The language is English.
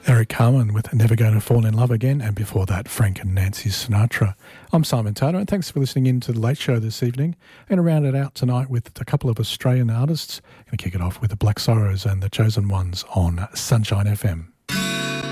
Eric Carmen with Never Gonna Fall in Love Again, and before that, Frank and Nancy Sinatra. I'm Simon Taylor, and thanks for listening in to The Late Show this evening. I'm going to round it out tonight with a couple of Australian artists. I'm going to kick it off with the Black Sorrows and the Chosen Ones on Sunshine FM.